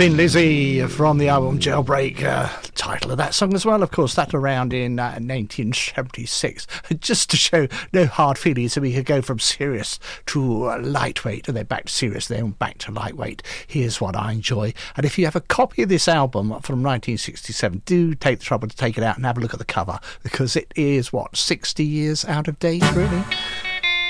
Thin Lizzy from the album Jailbreak, title of that song as well, of course, that around in 1976, just to show no hard feelings, so we could go from serious to lightweight, and then back to serious, then back to lightweight. Here's what I enjoy. And if you have a copy of this album from 1967, do take the trouble to take it out and have a look at the cover, because it is, 60 years out of date, really?